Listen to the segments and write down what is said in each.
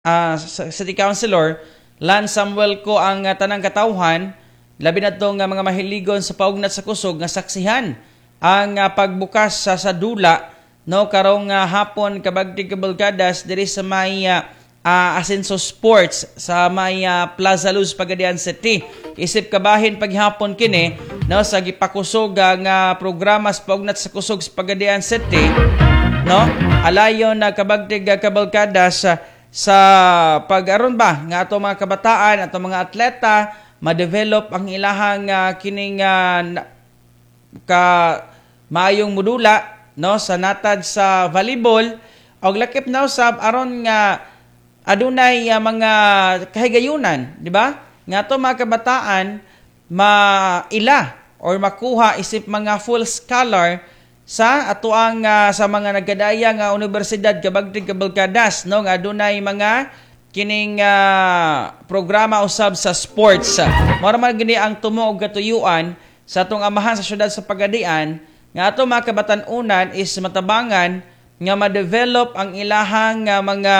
city councilor Lan Samuel ko ang tanang katawhan labi na nga mga mahiligon sa paugnat sa kusog nga saksihan ang pagbukas sa dula no karong hapon kabagti kabalgadas diri sa may Asenso Sports sa may Plaza Luz Pagadian City. Isip kabahin paghapon kini no sa gipakusog nga programa sa paugnat sa kusog sa Pagadian City no alayon na kabagti kabalgadas sa pag-aron ba nga ato mga kabataan, ato mga atleta ma-develop ang ilahang kining ka maayong modula no sa natad sa volleyball og lakip na usab aron nga adunay mga kahigayunan, di ba? Nga ato mga kabataan maila or makuha isip mga full scholar sa atoang sa mga nagkadaya nga universidad kabagtig kabalkadas no nga adunay mga kining programa usab sa sports. Mao man gini ang tumo og katuyuan sa atong amahan sa syudad sa Pagadian nga ato mga kabatan-unan is matabangan nga ma-develop ang ilahang mga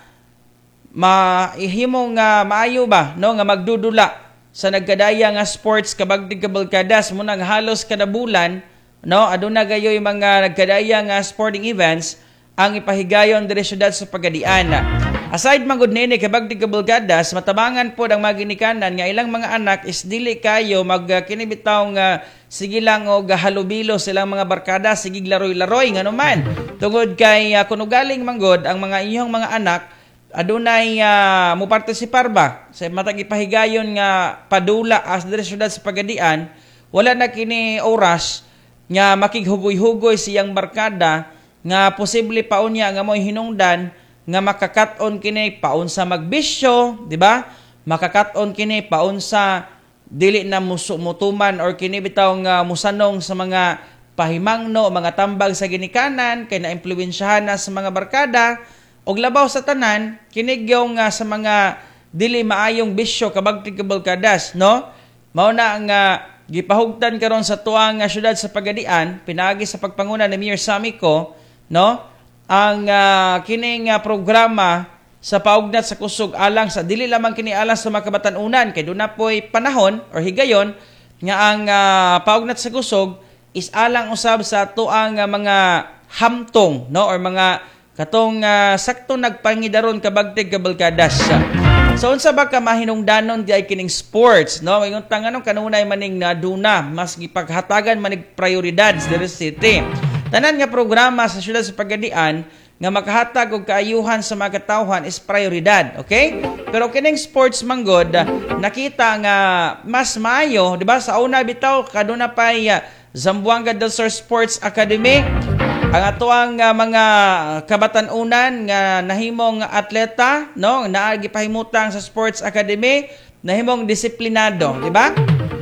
mahimong maayo ba no nga magdudula sa nagkadaya nga sports kabagtig kabalkadas mo nang halos kada bulan no aduna gayoy mga nagkadaya nga sporting events ang ipahigayon diri syudad sa Pagadian. Aside man gud nini kabagtig kabalgadas matabangan pod ang maginikanan nga ilang mga anak is dili kayo magkinibitaw nga sige lang og halubilo silang mga barkada sige laroy-laroy nganuman tungod kay kuno galing manggod ang mga inyong mga anak adunay mo partisipar ba sa matag ipahigayon nga padula as diri syudad sa Pagadian wala na kini oras nga makighugoy-hugoy siyang barkada nga posible paunya nga mo'y hinungdan nga makakaton kini paun sa magbisyo, di ba? Makakaton kini paun sa dili na mutuman or kini bitaw nga musanong sa mga pahimangno, mga tambag sa ginikanan kay naimpluwensyahan na sa mga barkada og labaw sa tanan kini gyung sa mga dili maayong bisyo kabagtig kabalkadas, no? Mao na nga gipahugtan karon sa tuang syudad sa Pagadian pinaagi sa pagpanguna ni Mayor Samiko no ang kining programa sa paugnat sa kusog alang sa dili lamang kini alang sa mga kabatan-unan kay duna poy panahon or higayon nga ang paugnat sa kusog is alang usab sa tuang mga hamtong no or mga katong sakto nagpangidaron kabagtig kabalkadas. So unsa ba ka mahinungdanon di ay kining sports no ingon tanganong kanunay maning naduna mas gipaghatagan manig prioridad diri sa city. Tanan nga programa sa syudad sa Pagadian nga makahatag og kaayuhan sa mga katawhan is prioridad, okay? Pero kining sports manggod nakita nga mas maayo, di ba? Sa una bitaw kaduna pay Zamboanga del Sur Sports Academy ang atoang mga kabatan-unan nga nahimong atleta no naagi pahimutang sa Sports Academy nahimong disiplinado, di ba?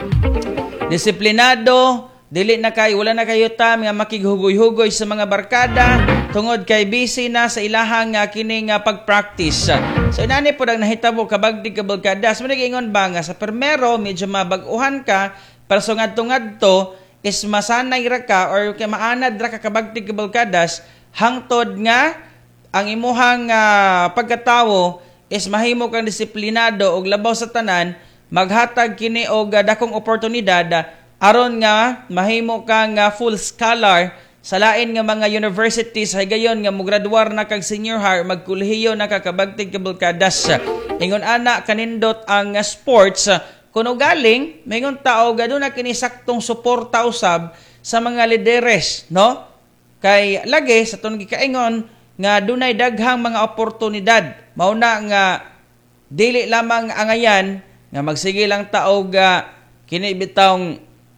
Disiplinado, dili na kay wala na kayo tam nga makighugoy-hugoy sa mga barkada tungod kay busy na sa ilahang kining pag-practice. So inani po ang nahitabo kabagdig kabalkadas mo nagingon ba nga sa permero medyo mabag-uhan ka pero so ngadto is masanay ra ka or kay maanad ra ka kabagtig kabalkadas hangtod nga ang imuhang pagkatawo is mahimo kang disiplinado og labaw sa tanan maghatag kini og dakong oportunidad aron nga mahimo kang full scholar sa lain nga mga universities higayon nga mograduar na kag senior high magkolehiyo na kakabagtig kabalkadas. Ingon ana kanindot ang sports kuno galing mingon tao gaduna kini saktong suporta usab sa mga lideres no kay lagi sa tong gikaingon nga dunay daghang mga oportunidad mao na nga dili lamang angayan nga magsige lang tao kini bitawng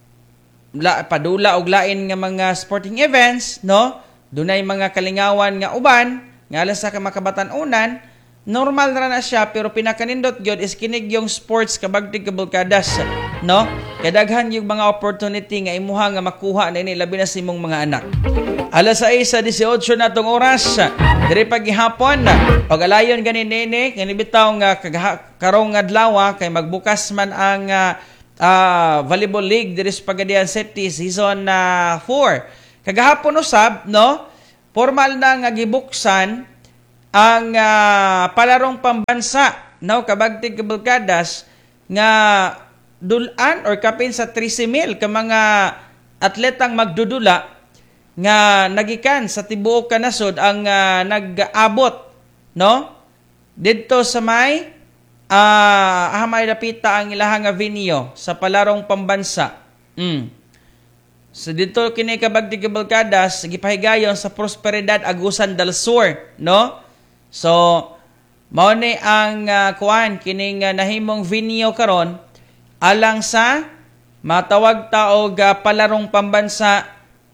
padula og lain nga mga sporting events no dunay mga kalingawan nga uban nga alas sa makabatan-unan normal na siya pero pinakanindot gyud is kinig yung sports kabagtig kabalkadas no kay daghan yung mga opportunity nga imuha nga makuha na ini labi na sa imong mga anak. Alas 6:18 na tong oras diri paghihapon og alayon ganin nini kani bitaw nga karong adlaw kay magbukas man ang volleyball league diri sa Pagadian City season 4. Kagahapon usab no formal na nga gibuksan ang palarong pambansa, no, kabagtig kabulkadas nga dulan or kapin sa 13,000 ka mga atletang magdudula nga nagikan sa tibuok kanasod ang nag-abot, no, didto sa may ahamay dapita ang ilahang venue sa palarong pambansa. So dito kini kabagtig kabalkadas gipahigayon sa Prosperidad Agusan del Sur, no? So mao ni ang kuan kining nahimong venue karon alang sa matawag ta og palarong pambansa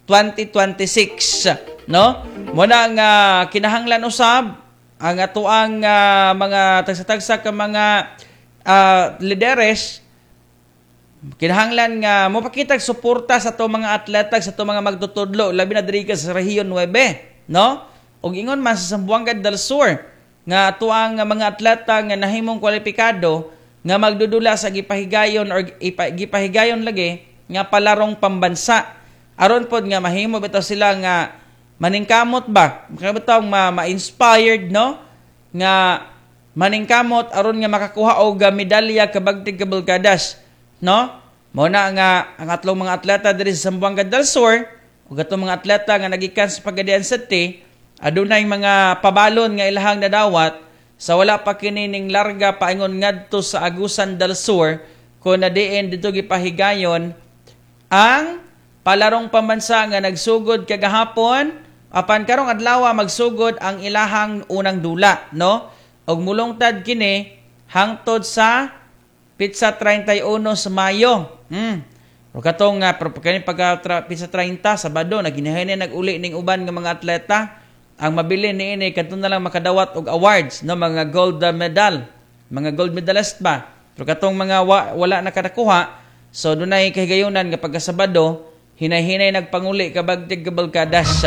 2026, no? Muna nga kinahanglan usab ang atuang mga tagsa-tagsa ka mga lideres, kinahanglan nga mopakitag suporta sa to mga atleta, sa to mga magtutudlo labi na diri sa Rehiyon 9, no? Ug ingon man sa Zamboanga del Sur nga atuang mga atleta nga nahimong kwalipikado nga magdudula sa gipahigayon or gipahigayon lagi nga palarong pambansa. Aron pod nga mahimo bitaw sila nga maningkamot ba? Makabitaw ma-inspired, no? Nga maningkamot aron nga makakuha og medalya kabagtig kabulkadas, no? Mao na nga ang atlong mga atleta diri sa Zamboanga del Sur ug atong mga atleta nga nagikan sa Pagadian City adunay mga pabalon nga ilahang nadawat sa wala pa kini ning larga paingon ngadto sa Agusan del Sur kun nadiin dito gipahigayon ang palarong pambansa nga nagsugod kagahapon apan karong adlaw magsugod ang ilahang unang dula, no? Og mulungtad kini hangtod sa Pitsa 31 sa Mayo. Pero katong kani pagka Pitsa 30 Sabado naginahin nag-uli ning uban nga mga atleta ang mabili niini kadto na lang makadawat og awards, no, mga gold medal, mga gold medalist ba. Pero katong mga wala nakadakuha, so dunay kahigayunan nga pagka Sabado hinay-hinay nagpanguli kabagtig kabalkadas.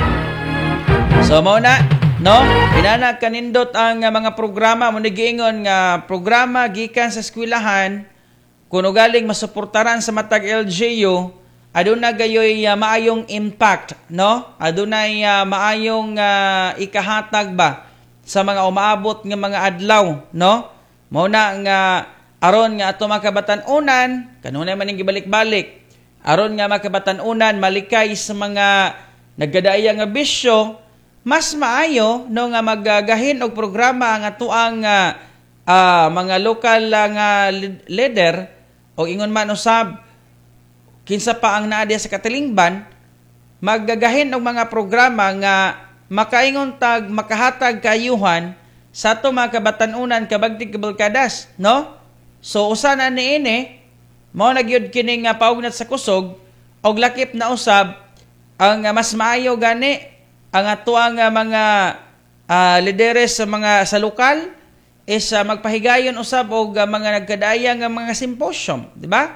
So mao na, no, pinana kanindot ang mga programa mo giingon nga programa gikan sa eskwelahan kuno galing masuportaran sa matag LGU aduna gayoy maayong impact, no? Adunay maayong ikahatag ba sa mga umaabot nga mga adlaw, no? Mao na nga aron nga ato makabatan-unan kanunay man ning gibalik-balik aron nga makabatan-unan malikay sa mga naggadaya nga bisyo, mas maayo no nga maggagahin og programa ang atuang mga lokal nga leader o ingon man usab kinsa pa ang naa sa katilingban maggagahin og mga programa nga makaingon tag makahatag kayuhan sa ato mga kabatan-unan kabagtig kabalkadas, no? So usa na niini mao na gyud kini nga paugnat sa kusog og lakip na usab ang mas maayo gani ang atuang mga lideres sa mga sa lokal is magpahigayon usab og mga nagkadaya nga mga symposium, di ba?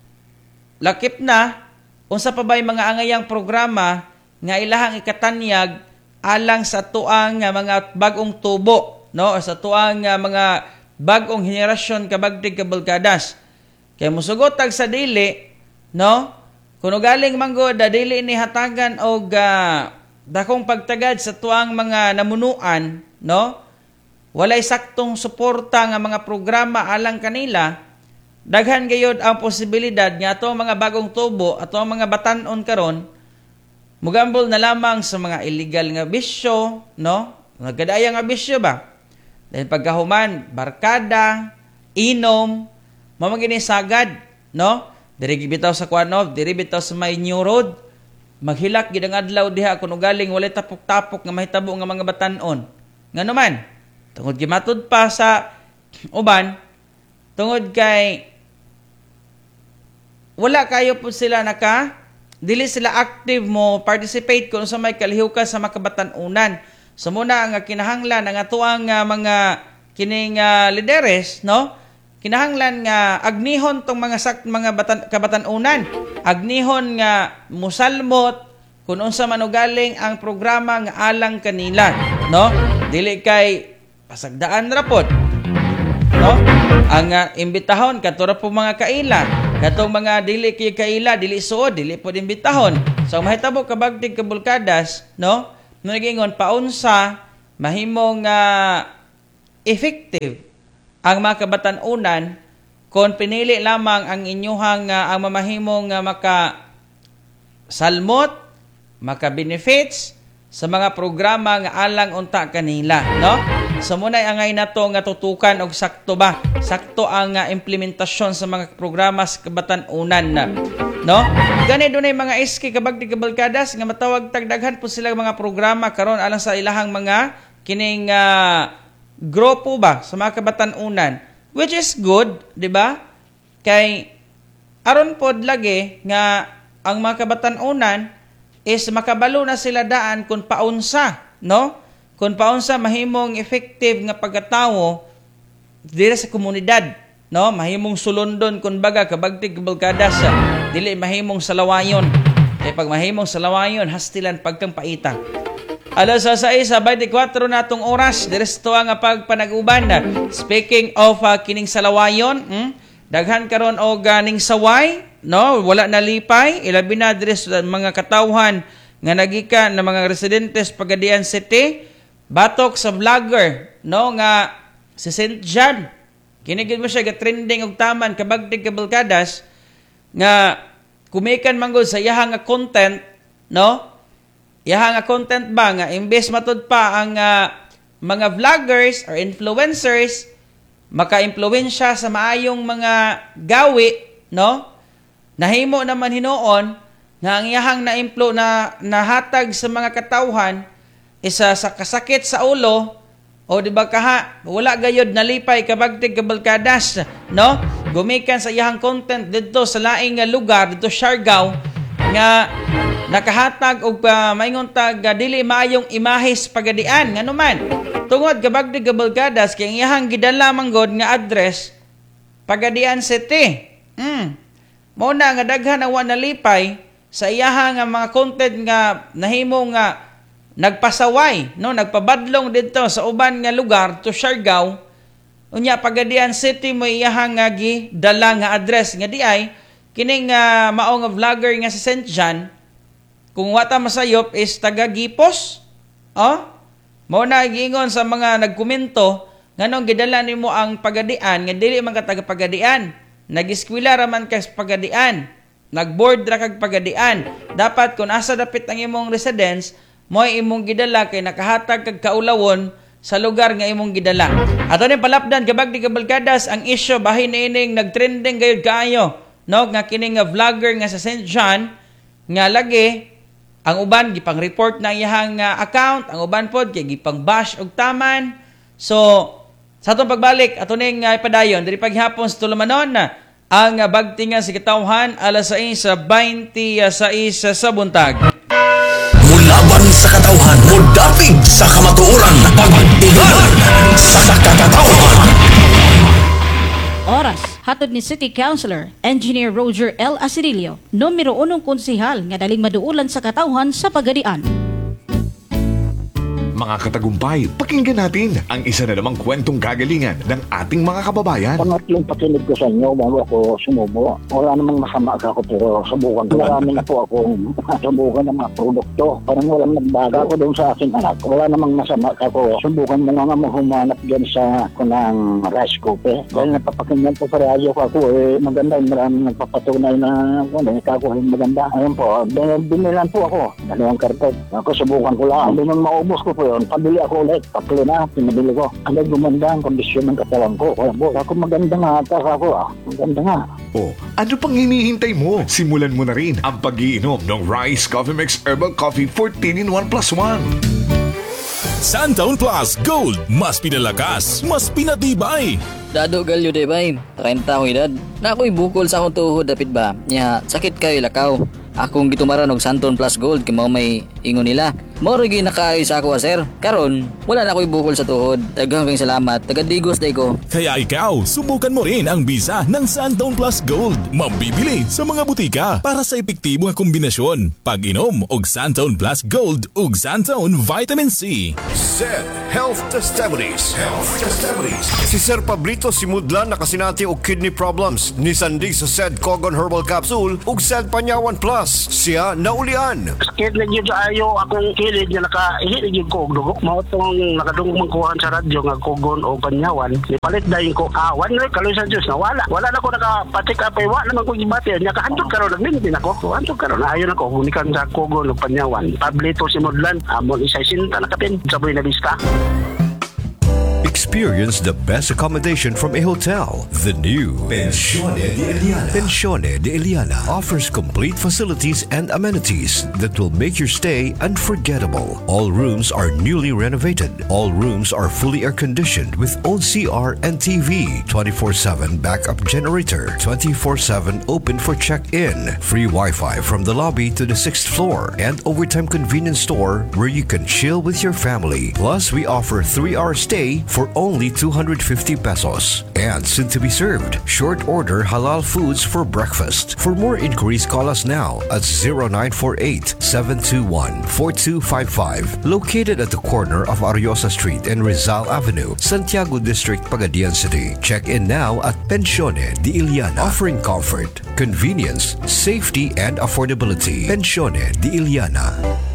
Lakip na unsa pa bay mga angayang programa nga ilahang ikatanyag alang sa tuang mga bagong tubo, no? Sa tuang mga bagong henerasyon kabagtig kabalkadas. Kaya musugotag sa dili, no? Kuno galing manggod dili ni hatagan og dakong pagtagad sa tuang mga namunuan, no? Walay saktong suporta nga mga programa alang kanila, daghan gayud ang posibilidad nga ato mga bagong tubo, ato mga batan-on karon mugambol na lamang sa mga illegal nga bisyo, no? Nagkadaya nga bisyo ba? Dahil pagkahuman, barkada, inom, mamagini sagad, no? Diri bitaw sa Kuanov, diri bitaw sa may New Road, maghilak gid ang adlaw diha kuno galing walay tapok-tapok nga mahitabo nga mga batan-on. Ngano man, tungod gimatud pa sa uban, tungod kay wala kayo po sila dili sila active mo participate kung sa may kalihukan sa makabatan-unan. So muna ang kinahanglan ang atuang mga kining lideres, no? Kinahanglan nga agnihon tong mga kabatan-unan. Agnihon nga musalmot kung unsa man galing ang programa nga alang kanila, no? Dili kay pasagdaan ra pod, no? Ang imbitahon kadto po mga kaila, katong mga dili kay kaila, dili suod, dili pod imbitahon. So mahitabo kabagtig kabulkadas, no? Nagingon paunsa mahimong effective ang mga kabatanunan kung pinili lamang ang inyuhang ang mamahimong maka-salmot, maka-benefits sa mga programa nga alang unta kanila, no? So muna angay nato nga tutukan og sakto ba? Sakto ang implementasyon sa mga programa sa kabatanunan na, no? Gani dunay mga iski kabagdi kabalkadas nga matawag tagdaghan po sila mga programa karon alang sa ilahang mga kining grupo ba sa mga kabatanunan, which is good, di ba? Kay aron pod lagi nga ang mga kabatanunan is makabalo na sila daan kung paunsa, no? Kung paunsa mahimong effective nga pagkatawo diri sa komunidad, no? Mahimong sulondon kun baga kabagtig kabalkadas, dili mahimong salawayon. Kay pag mahimong salawayon hastilan pagkang paita. Alas 6:24 natong oras diri sa nga pagpanag-uban. Speaking of kining salawayon, daghan karon og ganing saway, no? Wala na lipay, ilabi na diri sa mga katawhan nga nagikan ng mga residentes Pagadian City, batok sa vlogger, no, nga si St. John. Kinigid mo siya ga-trending og taman kabagdig kabalkadas nga kumikan manggod sa iyahang nga content, no? Iyahang nga content ba nga imbes matud pa ang mga vloggers or influencers maka-impluwensya sa maayong mga gawi, no? Nahimo naman hinuon nga ang iyahang nahatag sa mga katawhan isa sa kasakit sa ulo o di ba kaha wala gayod nalipay kabagtig kabalkadas, no? Gumikan sa iyahang content dito sa laing lugar dito Siargao nga nakahatag og maingon tag dili maayong imahis pagadian ngano man tungod kabagdig kabalkadas kay iyahang gidala manggod nga address Pagadian City. Mao na nga daghan ang nalipay sa iyahang mga content nga nahimo nga nagpasaway, no, nagpabadlong dito sa uban nga lugar to Siargao. Unya Pagadian City mo iyahang nga gidala nga address nga di ay kining mao nga vlogger nga si St. John. Kung wata masayop is taga Gipos. Mao na giingon sa mga nagkomento nganong gidala nimo ang Pagadian nga dili man ka taga Pagadian. Nag-eskwela ra man ka sa Pagadian. Nag-board ra kag Pagadian. Dapat kung asa dapit ang imong residence, mo imong gidala kay nakahatag kag kaulawon sa lugar nga imong gidala. Ato ni palapdan kabagdi kabalkadas ang issue bahin ining nagtrending gayud kaayo, no, nga kining nga vlogger nga sa St. John nga lagi ang uban gipang-report na iyahang account, ang uban pod kay gipang-bash og taman. So sa atong pagbalik ato ning ipadayon diri paghapon sa tulumanon ang bagtingan sa katawhan alas 6:26 sa buntag. Mulaban sa katawhan, mudapig sa kamatuoran, pagtigalan sa katawhan. Oras, hatod ni City Councilor, Engineer Roger L. Asirilio, numero 1 konsehal nga daling maduulan sa katawhan sa Pagadian. Mga katagumpay, pakinggan natin ang isa na namang kwentong kagalingan ng ating mga kababayan. Pangatlong pakinig ko sa inyo bago ako sumubo. Wala namang masama ako pero subukan ko. Marami na po akong subukan ng mga produkto. Parang walang nagbaga ko doon sa aking anak. Wala namang masama ako. Subukan mo nga humanap dyan sa kunang rice cooker. Dahil napapakinggan po sa radyo ko ako maganda. Maraming nagpapatunay na nagkakuhin maganda. Ayun po, binilan po ako. 2 karton. Ako subukan ko lang. Hindi nang maubos ko po yun. Pabili ako ulit. Tatlo na, pinabili ko. Ang gumanda ang kondisyon ng katawan ko. Kaya po, ako maganda nga ata ako. Maganda nga. O, ano pang hinihintay mo? Simulan mo na rin ang pag-iinom ng Rice Coffee Mix Herbal Coffee 14-in-1 + 1. Santaon Plus Gold, mas pinalakas, mas pinatibay. Dado galyo de bay, 30 akong edad. Na ako'y bukol sa akong tuhod dapit ba? Nya, sakit kayo lakaw. Akong gitumaran og Santon Plus Gold kay mao may ingon nila. Mao ri nakaayo sa ako sir. Karon, wala na ako'y bukol sa tuhod. Daghang kayong salamat. Tagadigos day ko. Kaya ikaw, subukan mo rin ang bisa ng Santon Plus Gold. Mabibili sa mga butika para sa epektibo nga kombinasyon. Pag-inom og Santon Plus Gold ug Santon Vitamin C. SED Health Testimonies. Si Sir Pablito Simudlan nakasinati og kidney problems. Ni Sandig sa SED Cogon Herbal Capsule ug SED Panyawan Plus. Siya naulian. Sakit lang yun sa ayo. Akong gilid nga nakahilig yung ko og dugo. Mao tong nakadungog man kuhan sa radyo nga kugon o panyawan. Ipalit dayon ko one week kaloy sa Dios na wala na ko nakapatik up wala naman ko gibati nya kahantod karon nagmintin ako. Kahantod karon ayon ako hunikan sa kugon o panyawan. Pablito si Mudlan amon isa sinta nakapin sa Buena Vista. Experience the best accommodation from a hotel. The new Pensione de Eliana. Pensione de Eliana offers complete facilities and amenities that will make your stay unforgettable. All rooms are newly renovated. All rooms are fully air-conditioned with own CR and TV, 24/7 backup generator, 24/7 open for check-in, free Wi-Fi from the lobby to the 6th floor, and overtime convenience store where you can chill with your family. Plus, we offer 3-hour stay for only 250 pesos. And soon to be served, short order halal foods for breakfast. For more inquiries, call us now at 0948-721-4255. Located at the corner of Ariosa Street and Rizal Avenue, Santiago District, Pagadian City. Check in now at Pensione de Eliana, offering comfort, convenience, safety, and affordability. Pensione de Eliana.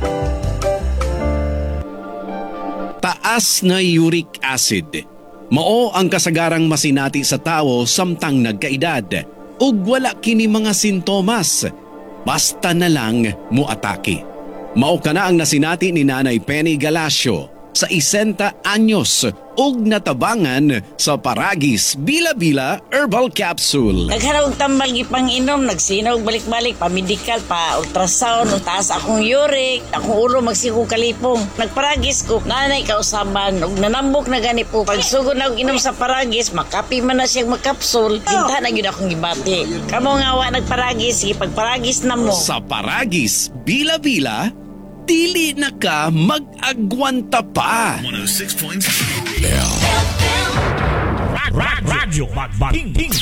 Taas na uric acid. Mao ang kasagarang masinati sa tao samtang nagkaedad ug wala kini mga sintomas. Basta na lang muatake. Mao kana ang nasinati ni Nanay Penny Galacio sa 60 anyos ug natabangan sa Paragis Bila-Bila Herbal Capsule. Nagharap tambal gipang inom, nagsinaw balik-balik pa medical pa ultrasound, taas akong uric, akong ulo magsiku kalipong. Nagparagis ko, nanay kausaban ug nanambok na gani po. Pagsugod na og inom sa Paragis, makapi man na siyang magkapsul, ginta na gyud akong gibati. Kamo nga wa nagparagis, sige pagparagis na mo. Sa Paragis Bila-Bila, dili na ka mag-agwanta pa. 106.7 Radyo Magbating